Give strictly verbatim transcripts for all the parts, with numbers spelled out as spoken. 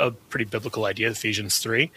a pretty biblical idea, Ephesians three.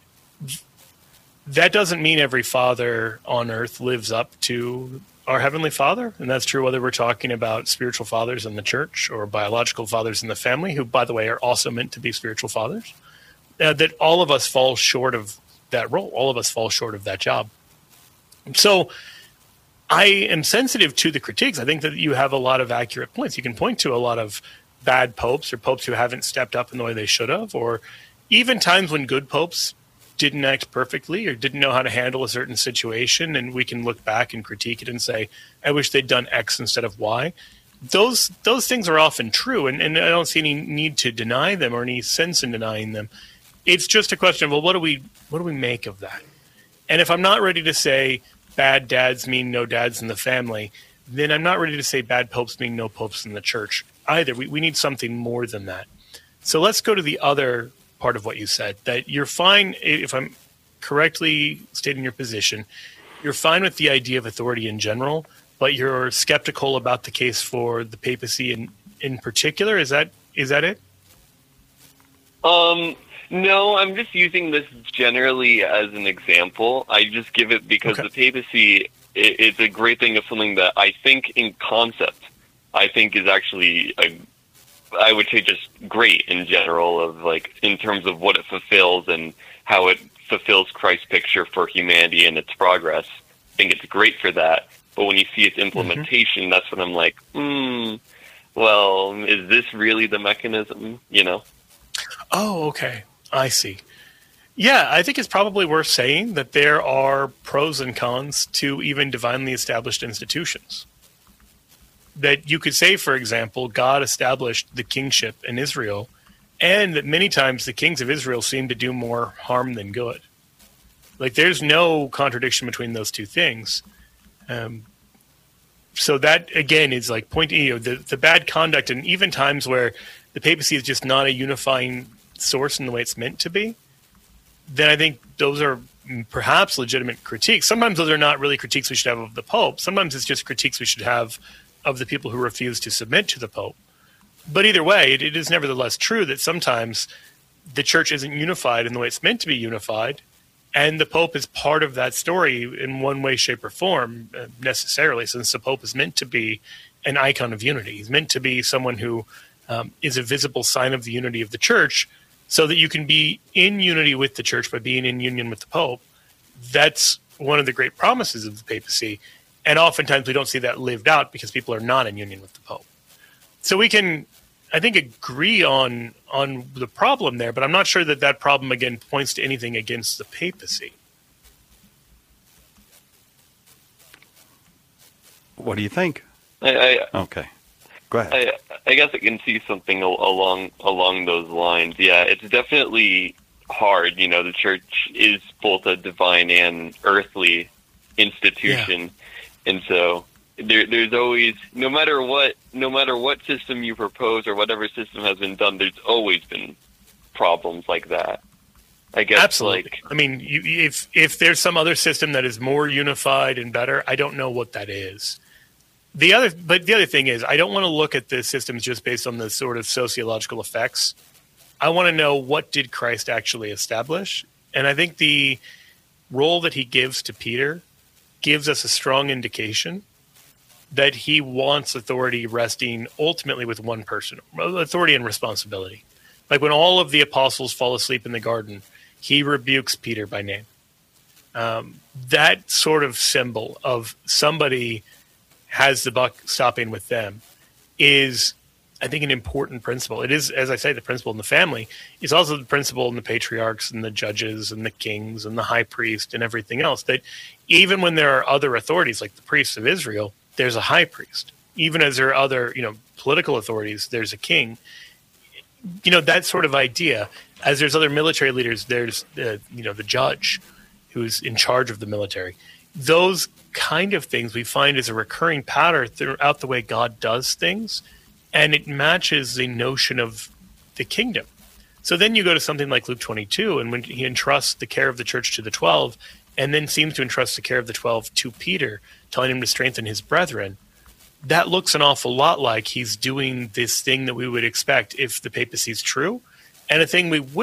That doesn't mean every father on earth lives up to our Heavenly Father, and that's true whether we're talking about spiritual fathers in the church or biological fathers in the family, who, by the way, are also meant to be spiritual fathers, uh, that all of us fall short of that role. All of us fall short of that job. So I am sensitive to the critiques. I think that you have a lot of accurate points. You can point to a lot of bad popes or popes who haven't stepped up in the way they should have, or even times when good popes didn't act perfectly or didn't know how to handle a certain situation, and we can look back and critique it and say, I wish they'd done X instead of Y. Those those things are often true, and, and I don't see any need to deny them or any sense in denying them. It's just a question of, well, what do we what do we make of that? And if I'm not ready to say bad dads mean no dads in the family, then I'm not ready to say bad popes mean no popes in the church either. We, we need something more than that. So let's go to the other part of what you said, that you're fine, if I'm correctly stating your position, you're fine with the idea of authority in general, but you're skeptical about the case for the papacy in, in particular. Is that is that it? Um, no, I'm just using this generally as an example. I just give it because okay. the papacy is a great thing of something that I think in concept, I think is actually a I would say just great in general, of like in terms of what it fulfills and how it fulfills Christ's picture for humanity and its progress. I think it's great for that. But when you see its implementation, mm-hmm. that's when I'm like, hmm, well, is this really the mechanism, you know? Oh, okay. I see. Yeah, I think it's probably worth saying that there are pros and cons to even divinely established institutions. That you could say, for example, God established the kingship in Israel, and that many times the kings of Israel seem to do more harm than good. Like, there's no contradiction between those two things. Um, so that, again, is like pointing, you know, the, the bad conduct, and even times where the papacy is just not a unifying source in the way it's meant to be, then I think those are perhaps legitimate critiques. Sometimes those are not really critiques we should have of the Pope. Sometimes it's just critiques we should have of the people who refuse to submit to the Pope. But either way, it, it is nevertheless true that sometimes the church isn't unified in the way it's meant to be unified, and the Pope is part of that story in one way, shape, or form, uh, necessarily, since the Pope is meant to be an icon of unity. He's meant to be someone who um, is a visible sign of the unity of the church, so that you can be in unity with the church by being in union with the Pope. That's one of the great promises of the papacy. And oftentimes we don't see that lived out because people are not in union with the Pope. So we can, I think, agree on on the problem there, but I'm not sure that that problem, again, points to anything against the papacy. What do you think? I, I, okay, go ahead. I, I guess I can see something along along those lines. Yeah, it's definitely hard. You know, the church is both a divine and earthly institution. Yeah. And so there, there's always, no matter what, no matter what system you propose or whatever system has been done, there's always been problems like that. I guess. Absolutely. Like, I mean, you, if if there's some other system that is more unified and better, I don't know what that is. The other, but the other thing is, I don't want to look at the systems just based on the sort of sociological effects. I want to know, what did Christ actually establish? And I think the role that he gives to Peter gives us a strong indication that he wants authority resting ultimately with one person, authority and responsibility. Like when all of the apostles fall asleep in the garden, he rebukes Peter by name. Um, that sort of symbol of somebody has the buck stopping with them is, I think, an important principle. It is, as I say, the principle in the family. It's also the principle in the patriarchs and the judges and the kings and the high priest and everything else, that even when there are other authorities like the priests of Israel, there's a high priest. Even as there are other, you know, political authorities, there's a king. You know, that sort of idea. As there's other military leaders, there's, uh, you know, the judge who's in charge of the military. Those kind of things we find as a recurring pattern throughout the way God does things. And it matches the notion of the kingdom. So then you go to something like Luke twenty-two, and when he entrusts the care of the church to the twelve, and then seems to entrust the care of the twelve to Peter, telling him to strengthen his brethren, that looks an awful lot like he's doing this thing that we would expect if the papacy is true, and a thing we would